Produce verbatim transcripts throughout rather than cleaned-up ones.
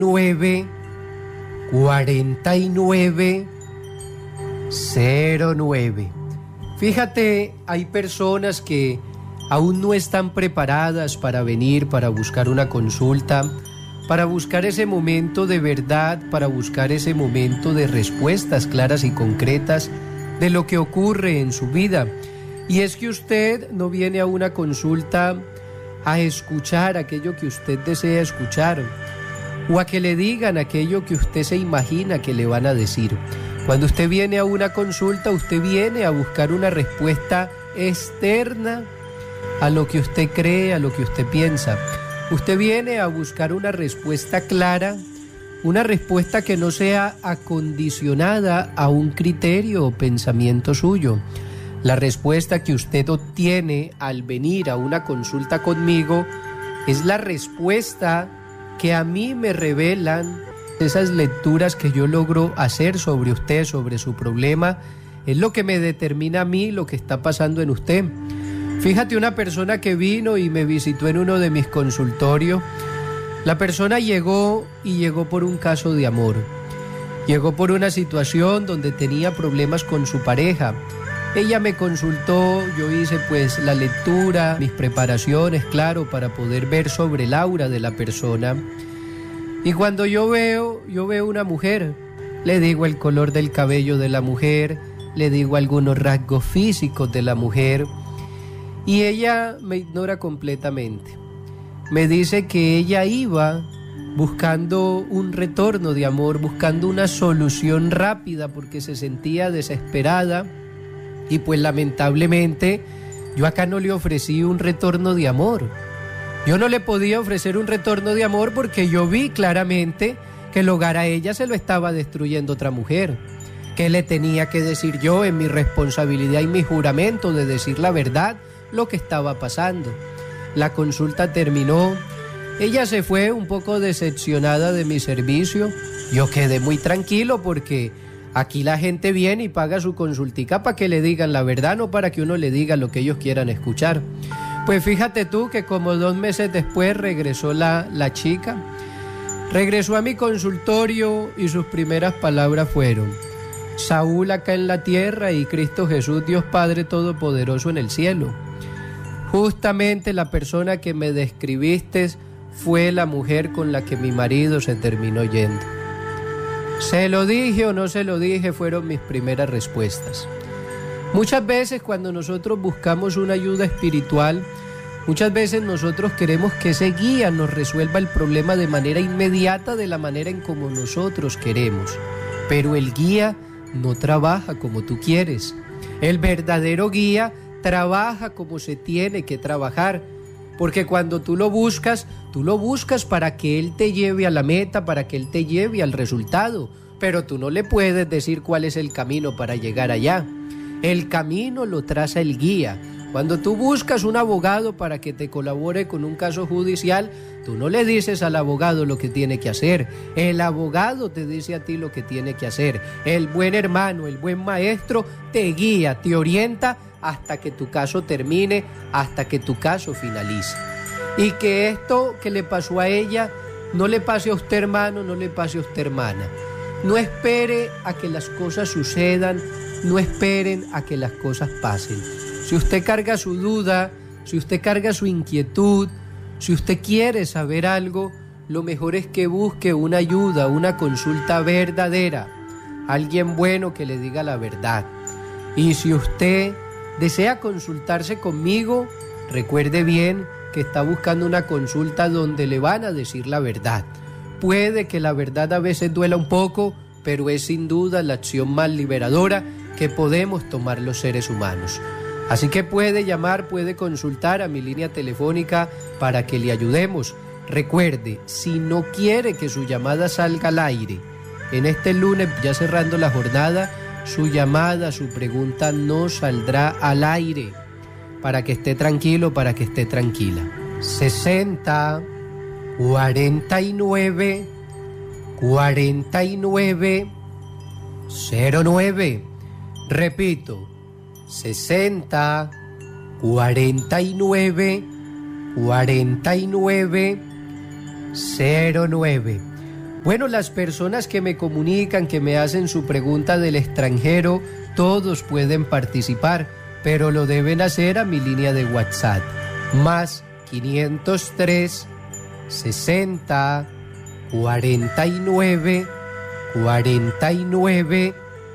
nueve cuarenta y nueve cero nueve. Fíjate, hay personas que aún no están preparadas para venir, para buscar una consulta, para buscar ese momento de verdad, para buscar ese momento de respuestas claras y concretas de lo que ocurre en su vida. Y es que usted no viene a una consulta a escuchar aquello que usted desea escuchar, o a que le digan aquello que usted se imagina que le van a decir. Cuando usted viene a una consulta, usted viene a buscar una respuesta externa a lo que usted cree, a lo que usted piensa. Usted viene a buscar una respuesta clara, una respuesta que no sea acondicionada a un criterio o pensamiento suyo. La respuesta que usted obtiene al venir a una consulta conmigo es la respuesta que a mí me revelan esas lecturas que yo logro hacer sobre usted, sobre su problema. Es lo que me determina a mí lo que está pasando en usted. Fíjate, una persona que vino y me visitó en uno de mis consultorios, la persona llegó y llegó por un caso de amor. Llegó por una situación donde tenía problemas con su pareja. Ella me consultó, yo hice pues la lectura, mis preparaciones, claro, para poder ver sobre el aura de la persona. Y cuando yo veo, yo veo una mujer, le digo el color del cabello de la mujer, le digo algunos rasgos físicos de la mujer, y ella me ignora completamente. Me dice que ella iba buscando un retorno de amor, buscando una solución rápida porque se sentía desesperada. Y pues lamentablemente yo acá no le ofrecí un retorno de amor. Yo no le podía ofrecer un retorno de amor porque yo vi claramente que el hogar a ella se lo estaba destruyendo otra mujer. ¿Qué le tenía que decir yo en mi responsabilidad y mi juramento de decir la verdad, lo que estaba pasando? La consulta terminó. Ella se fue un poco decepcionada de mi servicio. Yo quedé muy tranquilo porque aquí la gente viene y paga su consultica para que le digan la verdad, no para que uno le diga lo que ellos quieran escuchar. Pues fíjate tú que como dos meses después regresó la, la chica, regresó a mi consultorio y sus primeras palabras fueron: Saúl acá en la tierra y Cristo Jesús, Dios Padre Todopoderoso en el cielo. Justamente la persona que me describiste fue la mujer con la que mi marido se terminó yendo. ¿Se lo dije o no se lo dije? Fueron mis primeras respuestas. Muchas veces cuando nosotros buscamos una ayuda espiritual, muchas veces nosotros queremos que ese guía nos resuelva el problema de manera inmediata, de la manera en como nosotros queremos. Pero el guía no trabaja como tú quieres. El verdadero guía trabaja como se tiene que trabajar. Porque cuando tú lo buscas, tú lo buscas para que Él te lleve a la meta, para que Él te lleve al resultado. Pero tú no le puedes decir cuál es el camino para llegar allá. El camino lo traza el guía. Cuando tú buscas un abogado para que te colabore con un caso judicial, tú no le dices al abogado lo que tiene que hacer. El abogado te dice a ti lo que tiene que hacer. El buen hermano, el buen maestro te guía, te orienta hasta que tu caso termine, hasta que tu caso finalice. Y que esto que le pasó a ella no le pase a usted, hermano, no le pase a usted, hermana. No espere a que las cosas sucedan, no esperen a que las cosas pasen. Si usted carga su duda, si usted carga su inquietud, si usted quiere saber algo, lo mejor es que busque una ayuda, una consulta verdadera, alguien bueno que le diga la verdad. Y si usted desea consultarse conmigo, recuerde bien que está buscando una consulta donde le van a decir la verdad. Puede que la verdad a veces duela un poco, pero es sin duda la acción más liberadora que podemos tomar los seres humanos. Así que puede llamar, puede consultar a mi línea telefónica para que le ayudemos. Recuerde, si no quiere que su llamada salga al aire, en este lunes, ya cerrando la jornada, su llamada, su pregunta no saldrá al aire, para que esté tranquilo, para que esté tranquila. sesenta, cuarenta y nueve, cuarenta y nueve, cero nueve. Repito, sesenta, cuarenta y nueve, cuarenta y nueve, cero nueve. Bueno, las personas que me comunican, que me hacen su pregunta del extranjero, todos pueden participar, pero lo deben hacer a mi línea de WhatsApp. Más quinientos tres, sesenta, cuarenta y nueve, cuarenta y nueve,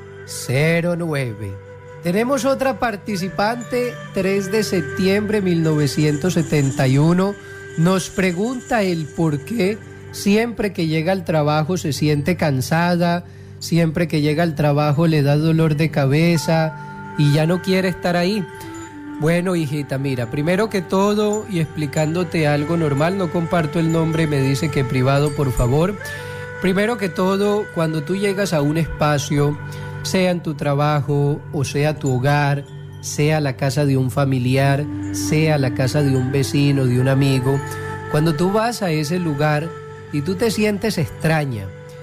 cero nueve. Tenemos otra participante, tres de septiembre de mil novecientos setenta y uno, nos pregunta el por qué siempre que llega al trabajo se siente cansada, siempre que llega al trabajo le da dolor de cabeza y ya no quiere estar ahí. Bueno, hijita, mira, primero que todo y explicándote algo normal, no comparto el nombre, me dice que privado, por favor. Primero que todo, cuando tú llegas a un espacio, sea en tu trabajo o sea tu hogar, sea la casa de un familiar, sea la casa de un vecino, de un amigo, cuando tú vas a ese lugar y tú te sientes extraña,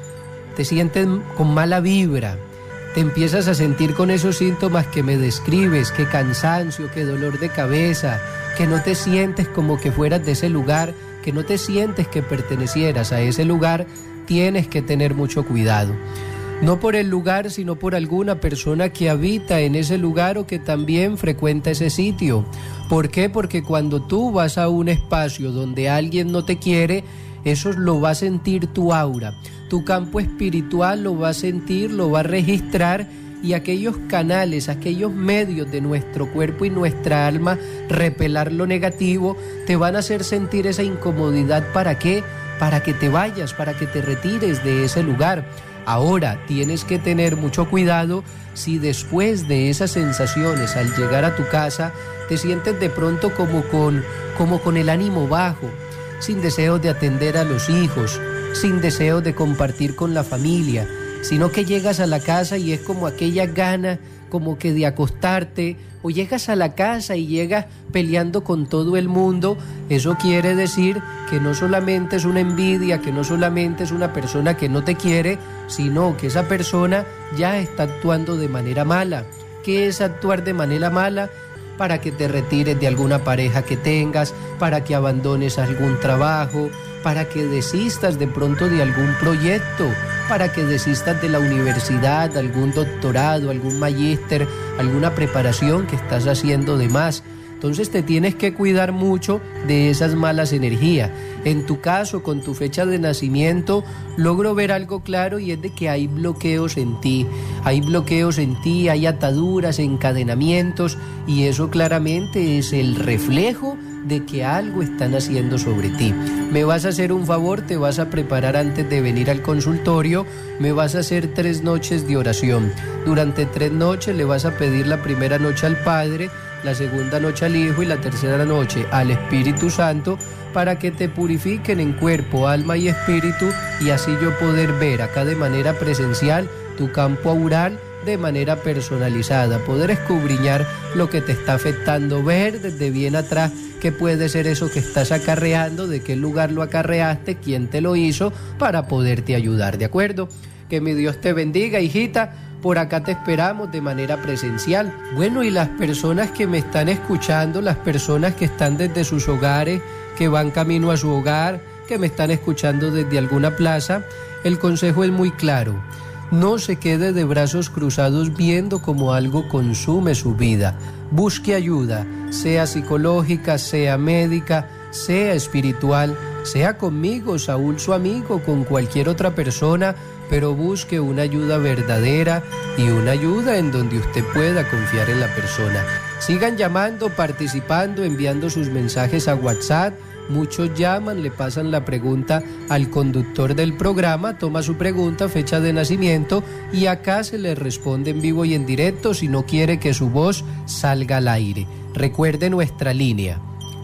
te sientes con mala vibra, te empiezas a sentir con esos síntomas que me describes, que cansancio, que dolor de cabeza, que no te sientes como que fueras de ese lugar, que no te sientes que pertenecieras a ese lugar, tienes que tener mucho cuidado. No por el lugar, sino por alguna persona que habita en ese lugar o que también frecuenta ese sitio. ¿Por qué? Porque cuando tú vas a un espacio donde alguien no te quiere, eso lo va a sentir tu aura, tu campo espiritual lo va a sentir, lo va a registrar, y aquellos canales, aquellos medios de nuestro cuerpo y nuestra alma, repelar lo negativo, te van a hacer sentir esa incomodidad. ¿Para qué? Para que te vayas, para que te retires de ese lugar. Ahora, tienes que tener mucho cuidado si después de esas sensaciones, al llegar a tu casa, te sientes de pronto como con, como con el ánimo bajo, sin deseo de atender a los hijos, sin deseo de compartir con la familia, sino que llegas a la casa y es como aquella gana como que de acostarte, o llegas a la casa y llegas peleando con todo el mundo. Eso quiere decir que no solamente es una envidia, que no solamente es una persona que no te quiere, sino que esa persona ya está actuando de manera mala. ¿Qué es actuar de manera mala? Para que te retires de alguna pareja que tengas, para que abandones algún trabajo, para que desistas de pronto de algún proyecto, para que desistas de la universidad, algún doctorado, algún magíster, alguna preparación que estás haciendo de más. Entonces te tienes que cuidar mucho de esas malas energías. En tu caso, con tu fecha de nacimiento, logro ver algo claro, y es de que hay bloqueos en ti. Hay bloqueos en ti, hay ataduras, encadenamientos, y eso claramente es el reflejo de que algo están haciendo sobre ti. Me vas a hacer un favor, te vas a preparar antes de venir al consultorio, me vas a hacer tres noches de oración. Durante tres noches le vas a pedir la primera noche al Padre, la segunda noche al Hijo y la tercera noche al Espíritu Santo, para que te purifiquen en cuerpo, alma y espíritu, y así yo poder ver acá de manera presencial tu campo aural de manera personalizada, poder escudriñar lo que te está afectando, ver desde bien atrás qué puede ser eso que estás acarreando, de qué lugar lo acarreaste, quién te lo hizo, para poderte ayudar, ¿de acuerdo? Que mi Dios te bendiga, hijita. Por acá te esperamos de manera presencial. Bueno, y las personas que me están escuchando, las personas que están desde sus hogares, que van camino a su hogar, que me están escuchando desde alguna plaza, el consejo es muy claro. No se quede de brazos cruzados viendo cómo algo consume su vida. Busque ayuda, sea psicológica, sea médica, sea espiritual, sea conmigo, Saúl su amigo, con cualquier otra persona, pero busque una ayuda verdadera y una ayuda en donde usted pueda confiar en la persona. Sigan llamando, participando, enviando sus mensajes a WhatsApp. Muchos llaman, le pasan la pregunta al conductor del programa, toma su pregunta, fecha de nacimiento, y acá se le responde en vivo y en directo si no quiere que su voz salga al aire. Recuerde nuestra línea: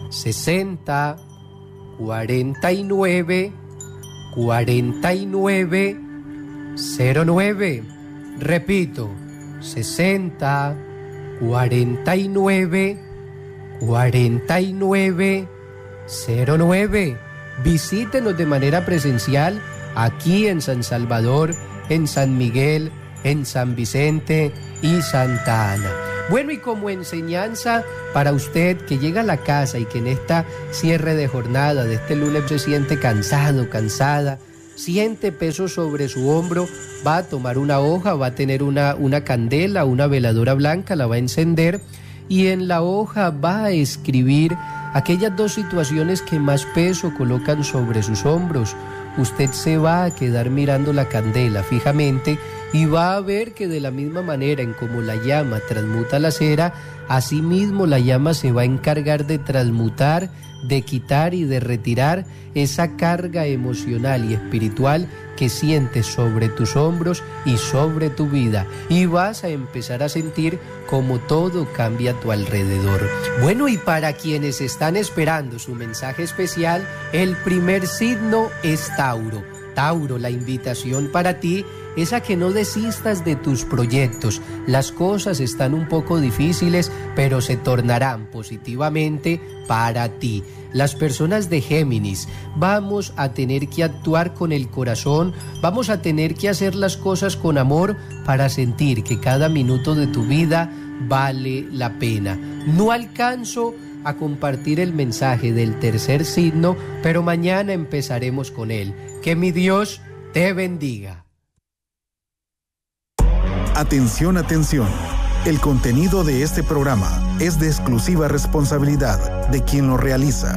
sesenta, cuarenta y nueve, cuarenta y nueve, cero nueve. Repito, sesenta, cuarenta y nueve, cuarenta y nueve, cero nueve. Visítenos de manera presencial aquí en San Salvador, en San Miguel, en San Vicente y Santa Ana. Bueno, y como enseñanza para usted que llega a la casa y que en esta cierre de jornada de este lunes se siente cansado, cansada, siente peso sobre su hombro, va a tomar una hoja, va a tener una, una candela, una veladora blanca, la va a encender y en la hoja va a escribir aquellas dos situaciones que más peso colocan sobre sus hombros. Usted se va a quedar mirando la candela fijamente y va a ver que de la misma manera en como la llama transmuta la cera, asimismo la llama se va a encargar de transmutar, de quitar y de retirar esa carga emocional y espiritual que sientes sobre tus hombros y sobre tu vida, y vas a empezar a sentir como todo cambia a tu alrededor. Bueno, y para quienes están esperando su mensaje especial, el primer signo es Tauro. Tauro, la invitación para ti es a que no desistas de tus proyectos. Las cosas están un poco difíciles, pero se tornarán positivamente para ti. Las personas de Géminis, vamos a tener que actuar con el corazón, vamos a tener que hacer las cosas con amor para sentir que cada minuto de tu vida vale la pena. No alcanzo a compartir el mensaje del tercer signo, pero mañana empezaremos con él. Que mi Dios te bendiga. Atención, atención. El contenido de este programa es de exclusiva responsabilidad de quien lo realiza.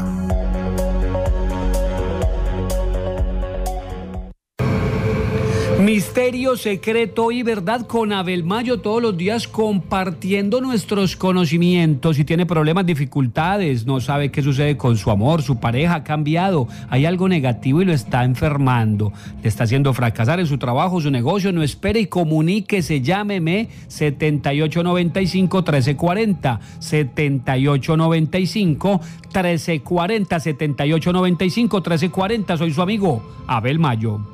Misterio, secreto y verdad con Abel Mayo, todos los días compartiendo nuestros conocimientos. Si tiene problemas, dificultades, no sabe qué sucede con su amor, su pareja ha cambiado, hay algo negativo y lo está enfermando, le está haciendo fracasar en su trabajo, su negocio, no espere y comuníquese, llámeme setenta y ocho noventa y cinco, trece cuarenta, setenta y ocho noventa y cinco, trece cuarenta, setenta y ocho noventa y cinco, trece cuarenta, soy su amigo Abel Mayo.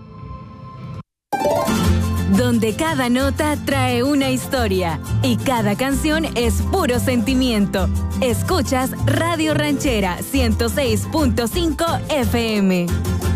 Donde cada nota trae una historia y cada canción es puro sentimiento. Escuchas Radio Ranchera ciento seis punto cinco F M.